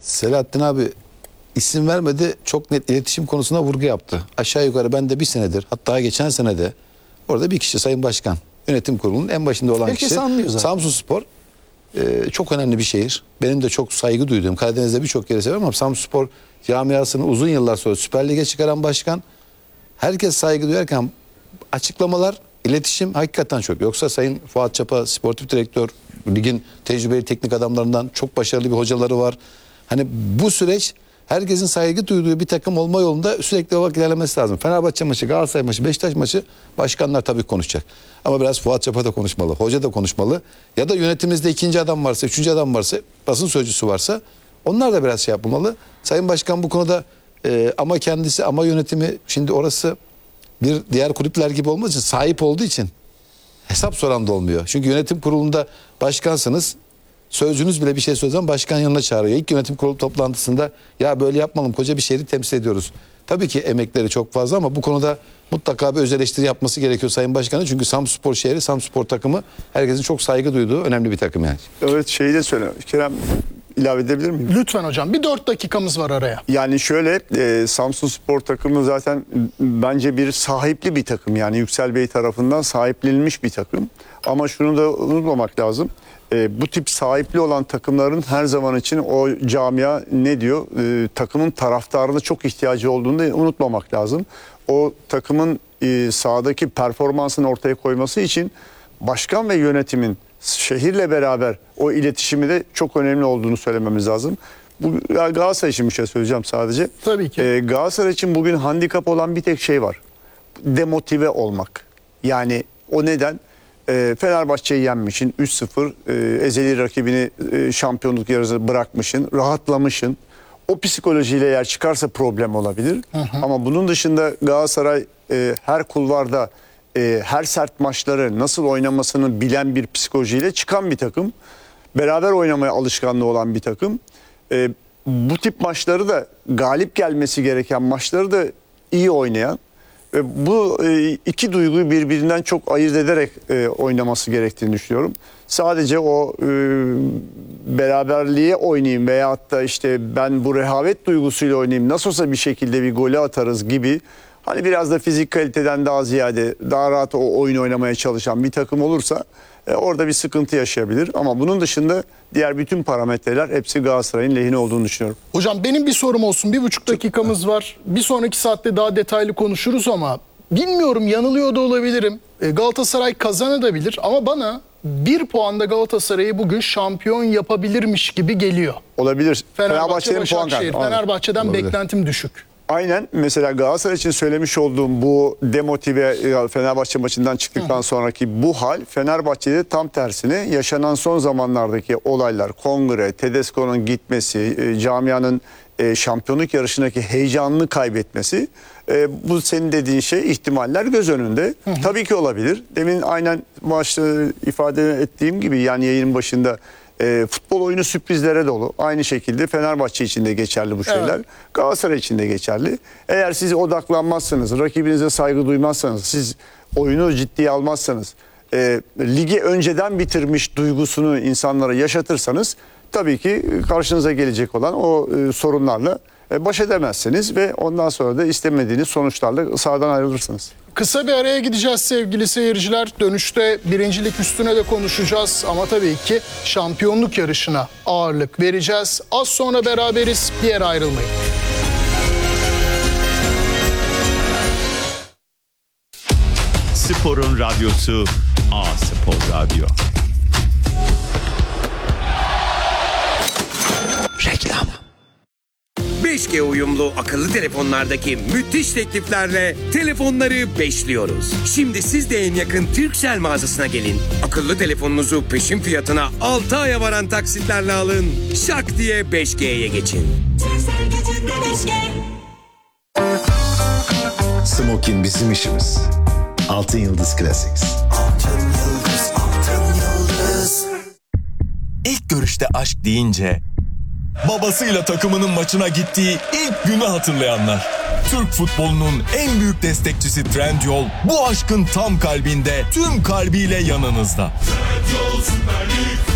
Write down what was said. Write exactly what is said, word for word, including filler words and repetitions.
Selahattin abi isim vermedi, çok net iletişim konusuna vurgu yaptı. Aşağı yukarı ben de bir senedir, hatta geçen senede orada bir kişi, Sayın Başkan, yönetim kurulunun en başında olan Herkes kişi. anlıyor zaten. Samsunspor e, çok önemli bir şehir. Benim de çok saygı duyduğum, Karadeniz'de birçok yeri severim ama Samsunspor camiasını uzun yıllar sonra Süper Lig'e çıkaran başkan. Herkes saygı duyarken açıklamalar, iletişim hakikaten çok. Yoksa Sayın Fuat Çapa, sportif direktör, ligin tecrübeli teknik adamlarından, çok başarılı bir hocaları var. Hani bu süreç herkesin saygı duyduğu bir takım olma yolunda sürekli olarak ilerlemesi lazım. Fenerbahçe maçı, Galatasaray maçı, Beşiktaş maçı başkanlar tabii konuşacak. Ama biraz Fuat Çapa da konuşmalı, hoca da konuşmalı. Ya da yönetimimizde ikinci adam varsa, üçüncü adam varsa, basın sözcüsü varsa onlar da biraz şey yapmalı. Sayın Başkan bu konuda e, ama kendisi ama yönetimi, şimdi orası bir diğer kulüpler gibi olmadığı için, sahip olduğu için hesap soran da olmuyor. Çünkü yönetim kurulunda başkansınız. Sözcünüz bile bir şey söylediği zaman başkan yanına çağırıyor. İlk yönetim kurulu toplantısında ya böyle yapmalım, koca bir şehri temsil ediyoruz. Tabii ki emekleri çok fazla ama bu konuda mutlaka bir öz eleştiri yapması gerekiyor Sayın Başkan'ın. Çünkü Samsunspor şehri, Samsunspor takımı herkesin çok saygı duyduğu önemli bir takım yani. Evet, şeyi de söyle. Kerem, ilave edebilir miyim? Lütfen hocam, bir dört dakikamız var araya. Yani şöyle, e, Samsunspor takımı zaten bence bir sahipli bir takım. Yani Yüksel Bey tarafından sahiplenilmiş bir takım. Ama şunu da unutmamak lazım. E, bu tip sahipli olan takımların her zaman için o camia ne diyor? E, takımın taraftarına çok ihtiyacı olduğunu da unutmamak lazım. O takımın e, sahadaki performansını ortaya koyması için başkan ve yönetimin şehirle beraber o iletişimi de çok önemli olduğunu söylememiz lazım. Bu Galatasaray için bir şey söyleyeceğim sadece. Tabii ki. Ee, Galatasaray için bugün handikap olan bir tek şey var. Demotive olmak. Yani o neden? Ee, Fenerbahçe'yi yenmişsin üç sıfır, e, ezeli rakibini e, şampiyonluk yarısı bırakmışsın, rahatlamışsın. O psikolojiyle eğer çıkarsa problem olabilir. Hı hı. Ama bunun dışında Galatasaray e, her kulvarda e, her sert maçları nasıl oynamasını bilen bir psikolojiyle çıkan bir takım. Beraber oynamaya alışkanlığı olan bir takım. E, bu tip maçları da, galip gelmesi gereken maçları da iyi oynayan ve bu e, iki duyguyu birbirinden çok ayırt ederek e, oynaması gerektiğini düşünüyorum. Sadece o e, beraberliğe oynayayım veyahut da işte ben bu rehavet duygusuyla oynayayım, nasıl olsa bir şekilde bir golü atarız gibi, hani biraz da fizik kaliteden daha ziyade daha rahat o oyun oynamaya çalışan bir takım olursa e, orada bir sıkıntı yaşayabilir. Ama bunun dışında diğer bütün parametreler hepsi Galatasaray'ın lehine olduğunu düşünüyorum. Hocam benim bir sorum olsun. Bir buçuk dakikamız var. Bir sonraki saatte daha detaylı konuşuruz ama bilmiyorum, yanılıyor da olabilirim. E, Galatasaray kazanabilir ama bana bir puanda Galatasaray'ı bugün şampiyon yapabilirmiş gibi geliyor. Olabilir. Fenerbahçe, Fenerbahçe'nin puan Başakşehir. kaybı. Fenerbahçe'den Olabilir. beklentim düşük. Aynen, mesela Galatasaray için söylemiş olduğum bu demotive Fenerbahçe maçından çıktıktan Hı. sonraki bu hal, Fenerbahçe'de tam tersine yaşanan son zamanlardaki olaylar, kongre, Tedesco'nun gitmesi, e, camianın e, şampiyonluk yarışındaki heyecanını kaybetmesi, e, bu senin dediğin şey ihtimaller göz önünde. Hı. Tabii ki olabilir. Demin aynen maçta ifade ettiğim gibi, yani yayının başında, E, futbol oyunu sürprizlere dolu. Aynı şekilde Fenerbahçe için de geçerli bu şeyler. Evet. Galatasaray için de geçerli. Eğer siz odaklanmazsanız, rakibinize saygı duymazsanız, siz oyunu ciddiye almazsanız, e, ligi önceden bitirmiş duygusunu insanlara yaşatırsanız, tabii ki karşınıza gelecek olan o e, sorunlarla e, baş edemezsiniz ve ondan sonra da istemediğiniz sonuçlarla sahadan ayrılırsınız. Kısa bir araya gideceğiz sevgili seyirciler. Dönüşte birincilik üstüne de konuşacağız. Ama tabii ki şampiyonluk yarışına ağırlık vereceğiz. Az sonra beraberiz. Bir yere ayrılmayın. Sporun radyosu A Spor Radyo. Reklam. beş G uyumlu akıllı telefonlardaki müthiş tekliflerle telefonları beşliyoruz. Şimdi siz de en yakın Turkcell mağazasına gelin. Akıllı telefonunuzu peşin fiyatına altı aya varan taksitlerle alın. Şak diye beş G'ye geçin. Smokin bizim işimiz. Altın Yıldız Classics. Altın Yıldız, Altın Yıldız. İlk görüşte aşk deyince babasıyla takımının maçına gittiği ilk günü hatırlayanlar. Türk futbolunun en büyük destekçisi Trendyol bu aşkın tam kalbinde, tüm kalbiyle yanınızda. Trendyol Süper Lig.